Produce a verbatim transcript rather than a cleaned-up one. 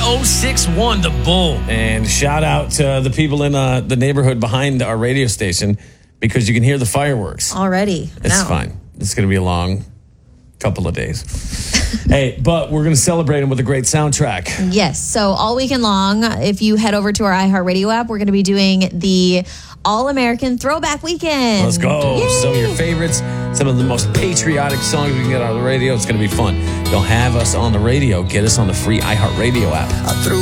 oh six one, The Bull. And shout out to the people in uh, the neighborhood behind our radio station because you can hear the fireworks. Already. It's no. fine. It's going to be a long couple of days. Hey, but we're going to celebrate them with a great soundtrack. Yes. So all weekend long, if you head over to our iHeartRadio app, we're going to be doing the All-American Throwback Weekend. Let's go. Yay. Some of your favorites, some of the most patriotic songs we can get on the radio. It's going to be fun. Don't have us on the radio. Get us on the free iHeartRadio app.